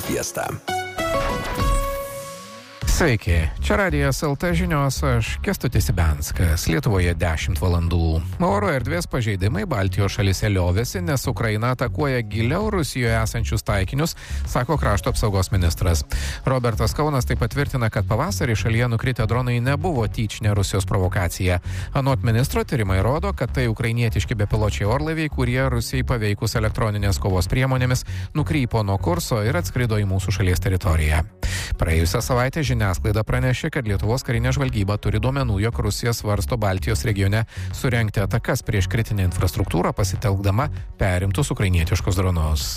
Fiesta. Sveiki, čia Radijas LT žinios, aš Kęstutis Ibenskas. Lietuvoje 10 valandų. Oro erdvės pažeidimai Baltijos šalyse liovėsi, nes Ukraina atakuoja giliau Rusijoje esančius taikinius, sako krašto apsaugos ministras. Robertas Kaunas taip patvirtina, kad pavasarį šalyje nukritę dronai nebuvo tyčinė Rusijos provokacija. Anot ministro, tyrimai rodo, kad tai ukrainietiški bepiločiai orlaiviai, kurie Rusijai paveikus elektroninės kovos priemonėmis nukrypo nuo kurso ir atskrido į mūsų šalies teritoriją. Praėjusią savaitę žiniasklaida pranešė, kad Lietuvos karinė žvalgyba turi duomenų, jog Rusija svarsto Baltijos regione surengti atakas prieš kritinę infrastruktūrą, pasitelkdama perimtus ukrainietiškus dronus.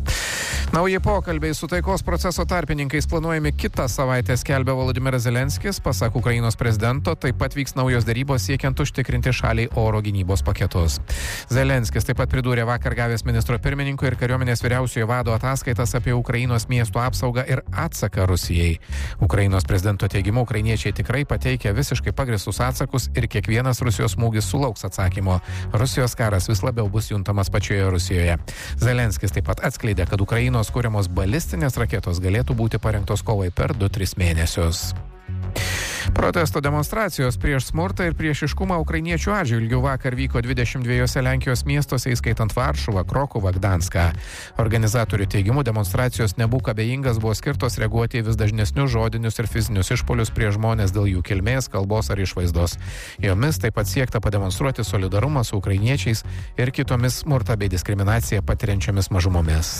Nauji pokalbiai su taikos proceso tarpininkais planuojami kitą savaitę, skelbia Volodymyras Zelenskis. Pasak Ukrainos prezidento, taip pat vyks naujos derybos siekiant užtikrinti šaliai oro gynybos paketus. Zelenskis taip pat pridūrė vakar gavęs ministro pirmininko ir kariuomenės vyriausiojo vado ataskaitas apie Ukrainos miestų apsaugą ir atsaką Rusijai. Ukrainos prezidento teigimu, ukrainiečiai tikrai pateikia visiškai pagristus atsakus ir kiekvienas Rusijos smūgis sulauks atsakymo. Rusijos karas vis labiau bus juntamas pačioje Rusijoje. Zelenskis taip pat atskleidė, kad Ukrainos kuriamos balistinės raketos galėtų būti parengtos kovai per 2-3 mėnesius. Protesto demonstracijos prieš smurtą ir priešiškumą ukrainiečių atžvilgių vakar vyko 22 Lenkijos miestuose, įskaitant Varšuvą, Krokuvą, Gdanską. Organizatorių teigimu, demonstracijos nebūk abejingas buvo skirtos reaguoti į vis dažnesnius žodinius ir fizinius išpolius prieš žmonės dėl jų kilmės, kalbos ar išvaizdos. Jomis taip pat siekta pademonstruoti solidarumą su ukrainiečiais ir kitomis smurtą bei diskriminaciją patiriančiomis mažumomis.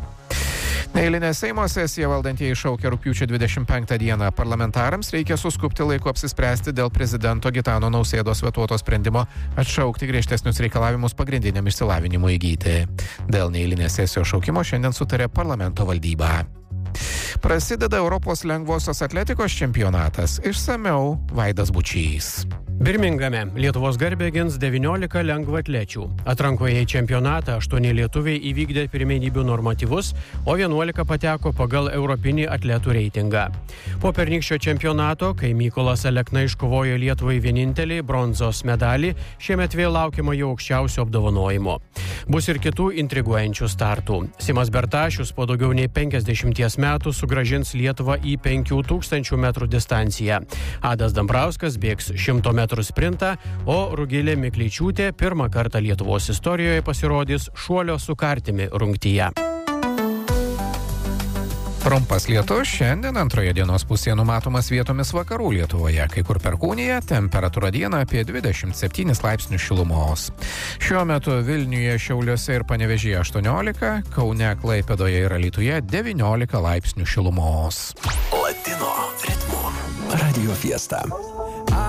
Neeilinė Seimo sesija valdantieji šaukia rugpjūčio 25 dieną. Parlamentarams reikia suskubti laiku apsispręsti dėl prezidento Gitano Nausėdos vetuoto sprendimo atšaukti griežtesnius reikalavimus pagrindiniam išsilavinimui įgyti. Dėl neeilinės sesijos šaukimo šiandien sutarė parlamento valdyba. Prasideda Europos lengvosios atletikos čempionatas. Išsamiau Vaidas Bučys. Birmingame Lietuvos garbę gins 19 lengvaatlečių. Atrankoje į čempionatą 8 lietuviai įvykdė pirmenybių normatyvus, o 11 pateko pagal europinį atletų reitingą. Po pernykščio čempionato, kai Mykolas Alekna iškovojo Lietuvai vienintelį bronzos medalį, šiemet vėl laukiama jau aukščiausio apdovanojimo. Bus ir kitų intriguojančių startų. Simas Bertašius po daugiau nei 50 metų sugrąžins Lietuvą į 5000 metrų distanciją. Adas Dambrauskas bėgs 100 metrų sprintą, o Rugilė Mikleičiūtė pirmą kartą Lietuvos istorijoje pasirodys šuolio su kartimi rungtyje. Trumpas lietus šiandien antroje dienos pusėje numatomas vietomis vakarų Lietuvoje, kai kur perkūnija, temperatūra dieną apie 27 laipsnių šilumos. Šiuo metu Vilniuje, Šiauliuose ir Panevėžyje 18, Kaune, Klaipėdoje ir Alytuje 19 laipsnių šilumos. Latino ritmu. Radio Fiesta.